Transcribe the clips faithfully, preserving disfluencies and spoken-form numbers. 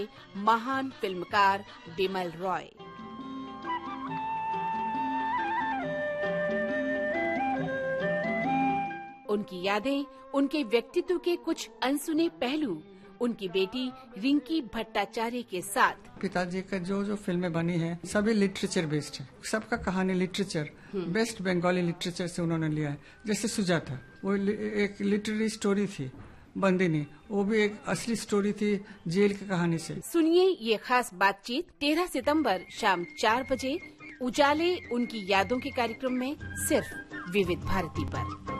महान फिल्मकार बिमल रॉय। उनकी यादें, उनके व्यक्तित्व के कुछ अनसुने पहलू, उनकी बेटी रिंकी भट्टाचार्य के साथ। पिताजी का जो जो फिल्में बनी हैं सभी लिटरेचर बेस्ड है, सबका कहानी लिटरेचर, बेस्ट बंगाली लिटरेचर से उन्होंने लिया है। जैसे सुजाता, वो एक लिटरेरी स्टोरी थी। बंदिनी, वो भी एक असली स्टोरी थी जेल की कहानी से। सुनिए ये खास बातचीत तेरह सितंबर शाम चार बजे उजाले उनकी यादों के कार्यक्रम में, सिर्फ विविध भारती पर।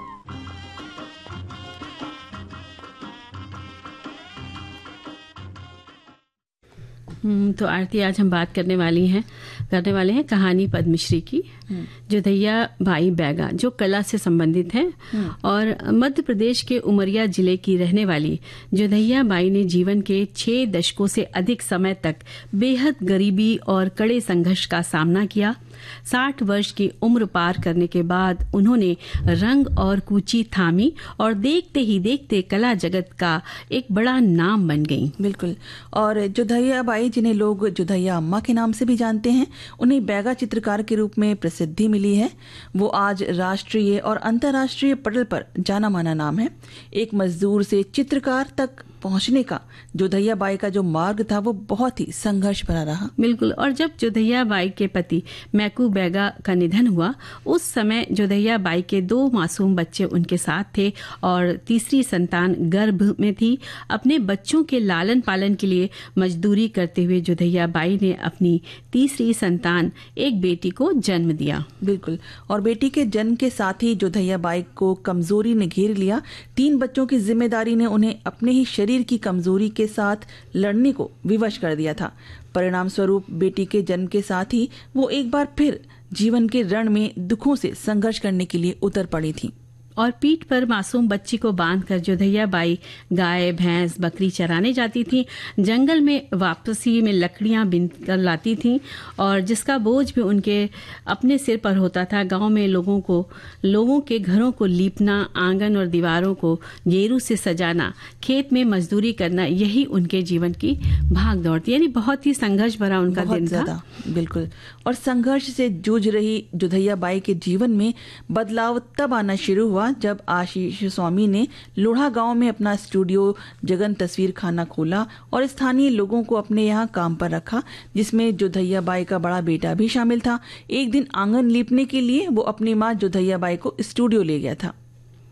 तो आरती, आज हम बात करने वाली हैं करने वाले हैं कहानी पद्मश्री की, जोधैया बाई बैगा, जो कला से संबंधित है। और मध्य प्रदेश के उमरिया जिले की रहने वाली जोधैया बाई ने जीवन के छह दशकों से अधिक समय तक बेहद गरीबी और कड़े संघर्ष का सामना किया। साठ वर्ष की उम्र पार करने के बाद उन्होंने रंग और कूची थामी और देखते ही देखते कला जगत का एक बड़ा नाम बन गई। बिल्कुल। और जोधैया बाई, जिन्हें लोग जोधैया अम्मा के नाम से भी जानते हैं, उन्हें बैगा चित्रकार के रूप में प्रसिद्धि मिली है। वो आज राष्ट्रीय और अंतर्राष्ट्रीय पटल पर जाना माना नाम है। एक मजदूर से चित्रकार तक पहुंचने का जोधैया बाई का जो मार्ग था वो बहुत ही संघर्ष भरा रहा। बिल्कुल। और जब जोधैया बाई के पति मैकू बैगा का निधन हुआ, उस समय जोधैया बाई के दो मासूम बच्चे उनके साथ थे और तीसरी संतान गर्भ में थी। अपने बच्चों के लालन पालन के लिए मजदूरी करते हुए जोधैया बाई ने अपनी तीसरी संतान, एक बेटी को जन्म दिया। बिल्कुल। और बेटी के जन्म के साथ ही जोधैया बाई को कमजोरी ने घेर लिया। तीन बच्चों की जिम्मेदारी ने उन्हें अपने ही शरीर की कमजोरी के साथ लड़ने को विवश कर दिया था। परिणाम स्वरूप बेटी के जन्म के साथ ही वो एक बार फिर जीवन के रण में दुखों से संघर्ष करने के लिए उतर पड़ी थी। और पीठ पर मासूम बच्ची को बांधकर जोधैया बाई गाय, भैंस, बकरी चराने जाती थी। जंगल में वापसी में लकड़ियां बीन कर लाती थी और जिसका बोझ भी उनके अपने सिर पर होता था। गांव में लोगों को लोगों के घरों को लीपना, आंगन और दीवारों को गेरू से सजाना, खेत में मजदूरी करना, यही उनके जीवन की भाग दौड़ थी। यानी बहुत ही संघर्ष भरा उनका दिन था। बिल्कुल। और संघर्ष से जूझ रही जोधैया बाई के जीवन में बदलाव तब आना शुरू हुआ जब आशीष स्वामी ने लोढ़ा गांव में अपना स्टूडियो जगन तस्वीर खाना खोला और स्थानीय लोगों को अपने यहाँ काम पर रखा, जिसमें जोधैया बाई का बड़ा बेटा भी शामिल था। एक दिन आंगन लीपने के लिए वो अपनी माँ जोधैया बाई को स्टूडियो ले गया था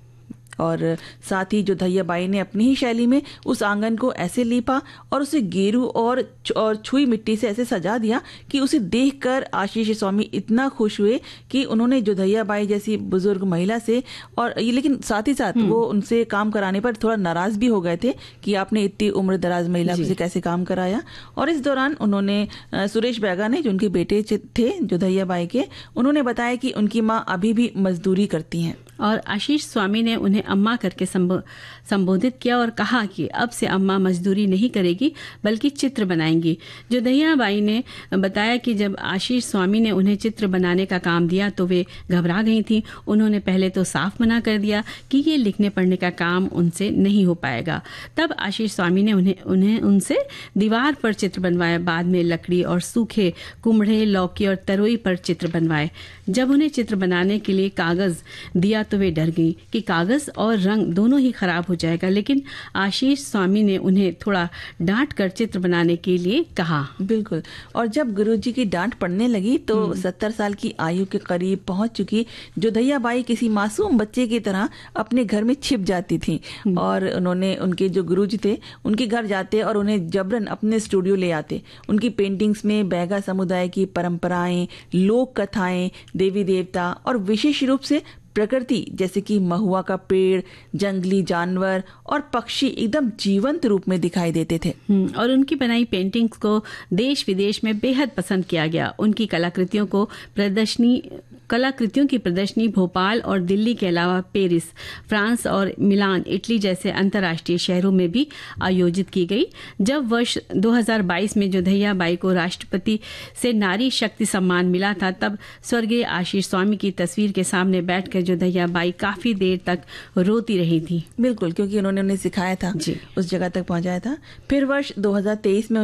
और साथ ही जोधैया बाई ने अपनी ही शैली में उस आंगन को ऐसे लीपा और उसे गेरू और और छुई मिट्टी से ऐसे सजा दिया कि उसे देखकर आशीष स्वामी इतना खुश हुए कि उन्होंने जोधैया बाई जैसी बुजुर्ग महिला से, और ये लेकिन साथ ही साथ वो उनसे काम कराने पर थोड़ा नाराज भी हो गए थे कि आपने इतनी उम्र दराज महिला से कैसे काम कराया। और इस दौरान उन्होंने सुरेश बैगा ने, जो उनके बेटे थे जोधैया बाई के, उन्होंने बताया कि उनकी माँ अभी भी मजदूरी करती हैं। और आशीष स्वामी ने उन्हें अम्मा करके संबोधित किया और कहा कि अब से अम्मा मजदूरी नहीं करेगी बल्कि चित्र बनाएंगी। जोधैया बाई ने बताया कि जब आशीष स्वामी ने उन्हें चित्र बनाने का काम दिया तो वे घबरा गई थी। उन्होंने पहले तो साफ मना कर दिया कि ये लिखने पढ़ने का काम उनसे नहीं हो पाएगा। तब आशीष स्वामी ने उन्हें उन्हें उनसे दीवार पर चित्र बनवाया। बाद में लकड़ी और सूखे कुम्हड़े, लौकी और तरोई पर चित्र बनवाए। जब उन्हें चित्र बनाने के लिए कागज दिया तो वे डर गई कि कागज और रंग दोनों ही खराब हो जाएगा, लेकिन आशीष स्वामी ने उन्हें थोड़ा डांट कर चित्र बनाने के लिए कहा। बिल्कुल। और जब गुरुजी की डांट पड़ने लगी तो सत्तर साल की आयु के करीब पहुंच चुकी जोधैया बाई किसी मासूम बच्चे की तरह अपने घर में छिप जाती थी और उन्होंने उनके जो गुरुजी थे उनके घर जाते और उन्हें जबरन अपने स्टूडियो ले आते। उनकी पेंटिंग्स में बैगा समुदाय की परंपराएं, लोक कथाएं, देवी देवता और विशेष रूप से प्रकृति जैसे कि महुआ का पेड़, जंगली जानवर और पक्षी एकदम जीवंत रूप में दिखाई देते थे। और उनकी बनाई पेंटिंग्स को देश विदेश में बेहद पसंद किया गया। उनकी कलाकृतियों को प्रदर्शनी कलाकृतियों की प्रदर्शनी भोपाल और दिल्ली के अलावा पेरिस, फ्रांस और मिलान, इटली जैसे अंतर्राष्ट्रीय शहरों में भी आयोजित की गई। जब वर्ष दो हज़ार बाईस में जोधैया बाई को राष्ट्रपति से नारी शक्ति सम्मान मिला था, तब स्वर्गीय आशीष स्वामी की तस्वीर के सामने बैठकर जोधैया बाई काफी देर तक रोती रही थी। बिल्कुल, क्योंकि उन्होंने उन्हें सिखाया था, उस जगह तक पहुंचाया था। फिर वर्ष दो हज़ार तेईस में